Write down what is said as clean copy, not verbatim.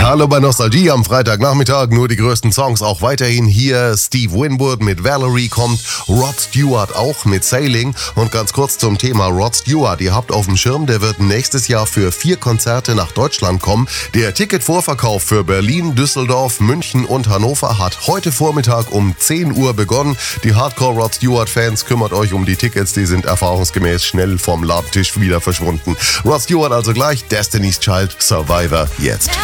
Hallo bei Nostalgie am Freitagnachmittag, nur die größten Songs auch weiterhin hier. Steve Winwood mit Valerie kommt, Rod Stewart auch mit Sailing. Und ganz kurz zum Thema Rod Stewart, ihr habt auf dem Schirm, der wird nächstes Jahr für 4 Konzerte nach Deutschland kommen. Der Ticketvorverkauf für Berlin, Düsseldorf, München und Hannover hat heute Vormittag um 10 Uhr begonnen. Die Hardcore Rod Stewart Fans, kümmert euch um die Tickets, die sind erfahrungsgemäß schnell vom Ladentisch wieder verschwunden. Rod Stewart also gleich, Destiny's Child, Survivor jetzt.